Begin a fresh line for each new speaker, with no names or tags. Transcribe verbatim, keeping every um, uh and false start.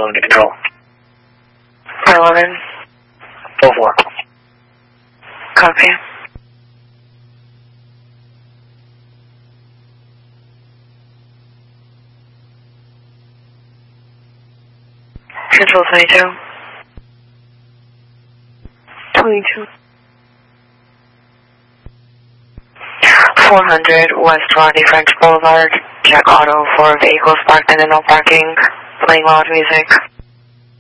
Engine to control.
eleven.
four four.
Copy. Control twenty-two. twenty-two. four hundred West Rodney French Boulevard. Check auto for vehicles parked in and no parking. Playing loud music.